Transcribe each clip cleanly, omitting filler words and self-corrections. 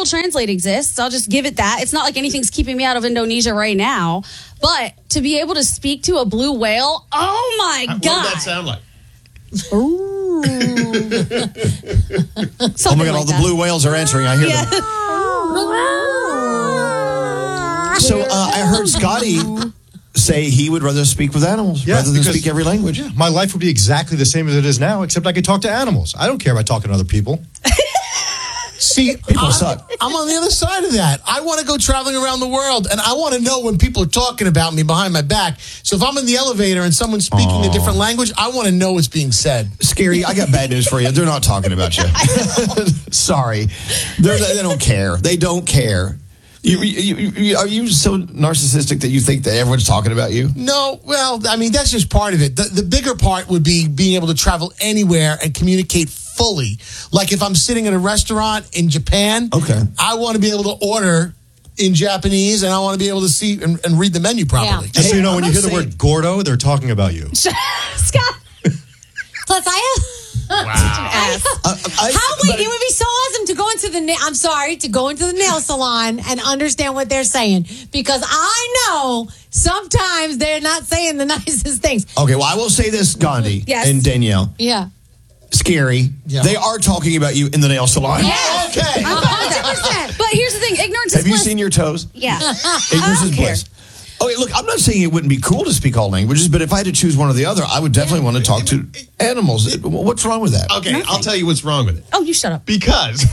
Google Translate exists. I'll just give it that. It's not like anything's keeping me out of Indonesia right now. But to be able to speak to a blue whale, oh my God. What would that sound like? Ooh. Oh my God, all the blue whales are answering. I hear them. So I heard Scotty say he would rather speak with animals rather than speak every language. Yeah, my life would be exactly the same as it is now, except I could talk to animals. I don't care about talking to other people. See, I'm on the other side of that. I want to go traveling around the world, and I want to know when people are talking about me behind my back. So if I'm in the elevator and someone's speaking a different language, I want to know what's being said. Scary, I got bad news for you. They're not talking about you. Sorry. They don't care. They don't care. Are you so narcissistic that you think that everyone's talking about you? No, well, I mean, that's just part of it. The bigger part would be being able to travel anywhere and communicate fully. Like if I'm sitting in a restaurant in Japan, I want to be able to order in Japanese, and I want to be able to see and read the menu properly. Just so you know, when you hear the word Gordo, they're talking about you. Scott. Plus, I have... Wow. It would be so awesome to go into the nail salon and understand what they're saying, because I know sometimes they're not saying the nicest things. Okay, well, I will say this, Gandhi and Danielle. Yeah. Scary. Yeah. They are talking about you in the nail salon. Yes. Okay. 100%. But here's the thing, ignorance is Have you seen your toes? Yeah. Ignorance is bliss. Okay, look, I'm not saying it wouldn't be cool to speak all languages, but if I had to choose one or the other, I would definitely want to talk to animals. What's wrong with that? Okay, I'll tell you what's wrong with it. Oh, you shut up. Because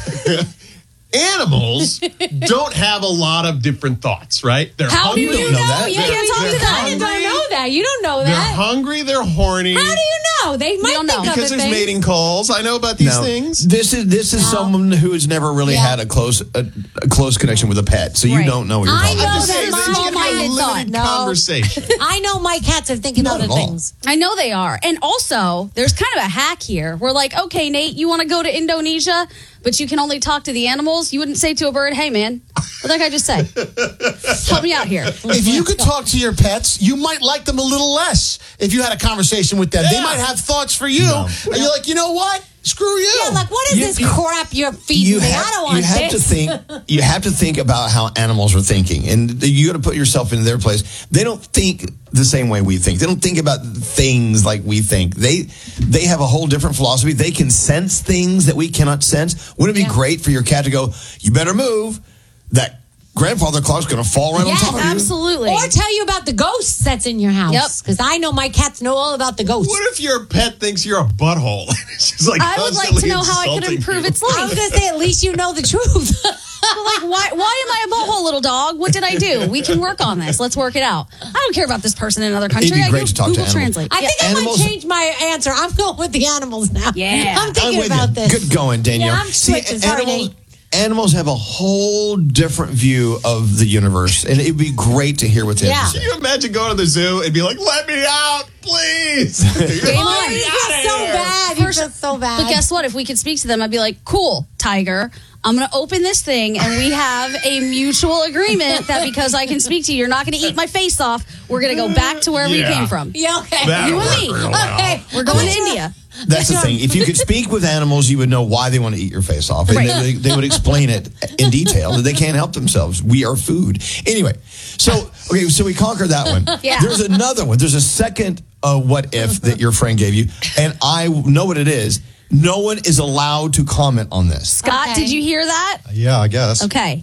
animals don't have a lot of different thoughts, right? They're How do hungry. you know that? You can't talk to them. I don't know that. You don't know They're that. hungry, they're horny. How do you know? They might don't think know. of Because it. there's mating calls. I know about these things. This is someone who has never really had a close connection with a pet, so you don't know what you're I talking know about. that This is gonna be a small-minded thought. limited No. conversation. I know my cats are thinking Not other at all. things. I know they are. And also, there's kind of a hack here. We're like, okay, Nate, you want to go to Indonesia, but you can only talk to the animals? You wouldn't say to a bird, hey, man, what'd that guy just say? Help me out here. If you could talk to your pets, you might like them a little less if you had a conversation with them. They might have thoughts for you. And you're like, you know what? Screw you. Yeah, like, what is this crap you're feeding me? I don't want this. You have to think about how animals are thinking, and you got to put yourself in their place. They don't think the same way we think. They don't think about things like we think. They have a whole different philosophy. They can sense things that we cannot sense. Wouldn't it be great for your cat to go, you better move? That grandfather clock's going to fall right on top of you. Absolutely. Or tell you about the ghosts that's in your house. Because I know my cats know all about the ghosts. What if your pet thinks you're a butthole? It's like I would like to know how I could improve its I was life. going to say, at least you know the truth. Like, why am I a butthole, little dog? What did I do? We can work on this. Let's work it out. I don't care about this person in another country. It'd be great I to talk to Google animals. Translate. I think I might change my answer. I'm going with the animals now. Yeah. I'm thinking with about you. this. Good going, Danielle. Yeah, I'm switching. Sorry, Nate. Animals have a whole different view of the universe, and it'd be great to hear what they have to Can say. you imagine going to the zoo and be like, let me out, please? Game Oh, on. you feel so bad. You feel so bad. But guess what? If we could speak to them, I'd be like, cool, Tiger. I'm going to open this thing, and we have a mutual agreement that because I can speak to you, you're not going to eat my face off. We're going to go back to wherever you came from. Yeah, okay. That'll You and work me. real well. Okay. We're going to India. That's the thing. If you could speak with animals, you would know why they want to eat your face off. And they would explain it in detail. That they can't help themselves. We are food. Anyway, so we conquered that one. Yeah. There's another one. There's a second what if that your friend gave you, and I know what it is. No one is allowed to comment on this. Scott, did you hear that? Yeah, I guess. Okay.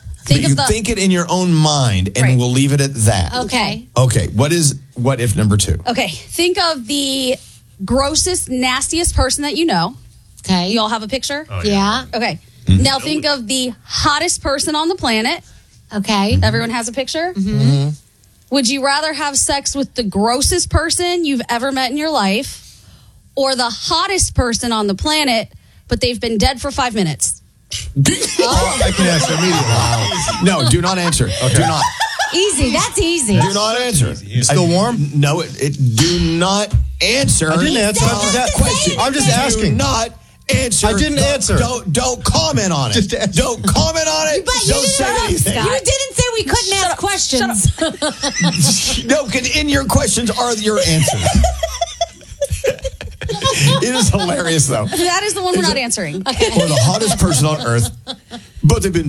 Think it in your own mind, and we'll leave it at that. Okay. Okay. What if number 2? Okay. Think of the grossest, nastiest person that you know. Okay. You all have a picture? Oh, Yeah. Okay. Now think of the hottest person on the planet. Okay. Everyone has a picture? Mm-hmm. Would you rather have sex with the grossest person you've ever met in your life or the hottest person on the planet, but they've been dead for 5 minutes? I can answer immediately. No, do not answer. Okay. Do not. Easy. That's easy. Do not answer. Still warm? No, do not answer. I didn't answer. I'm just asking. Do not answer. I didn't answer. Don't comment on it. Just answer. Don't comment on it. But you Don't say anything. You didn't say we couldn't ask questions. No, because in your questions are your answers. It is hilarious, though. That is the one we're not answering. Or the hottest person on earth, but they've been